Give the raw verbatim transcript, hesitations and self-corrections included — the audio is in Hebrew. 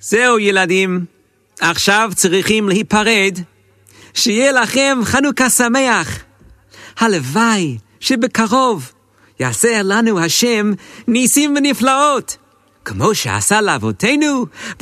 זהו ילדים, עכשיו צריכים להיפרד. שיהיה לכם חנוכה שמח. הלוואי שבקרוב יעשה לנו השם ניסים ונפלאות, כמו שעשה לאבותינו